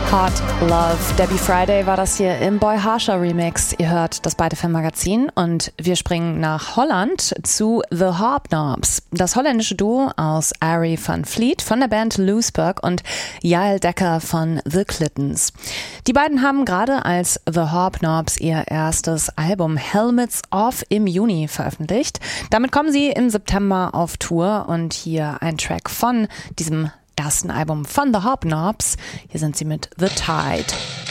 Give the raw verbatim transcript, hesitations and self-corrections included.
Hot Love. Debbie Friday war das hier im Boy Harsher Remix. Ihr hört das Beide Film Magazin und wir springen nach Holland zu The Hobnobs. Das holländische Duo aus Arie van Vliet von der Band Loosberg und Yael Dekker von The Clintons. Die beiden haben gerade als The Hobnobs ihr erstes Album Helmets Off im Juni veröffentlicht. Damit kommen sie im September auf Tour und hier ein Track von diesem ersten Album von The Hobnobs. Hier sind sie mit The Tide.